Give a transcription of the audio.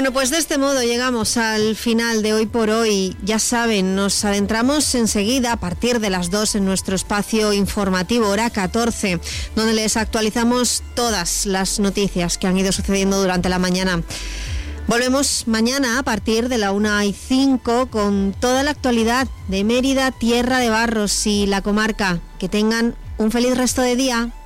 Bueno, pues de este modo llegamos al final de Hoy por Hoy. Ya saben, nos adentramos enseguida a partir de las 2 en nuestro espacio informativo, hora 14, donde les actualizamos todas las noticias que han ido sucediendo durante la mañana. Volvemos mañana a partir de la 1:05 con toda la actualidad de Mérida, Tierra de Barros y la comarca. Que tengan un feliz resto de día.